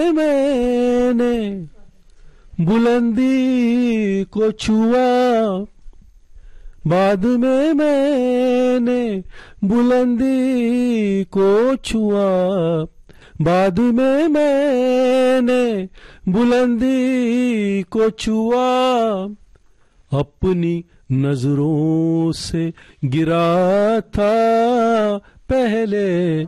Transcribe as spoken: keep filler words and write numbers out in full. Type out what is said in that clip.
में मैंने बुलंदी को छुआ, बाद में मैंने बुलंदी को छुआ, बाद में मैंने बुलंदी को छुआ, अपनी नजरों से गिरा था पहले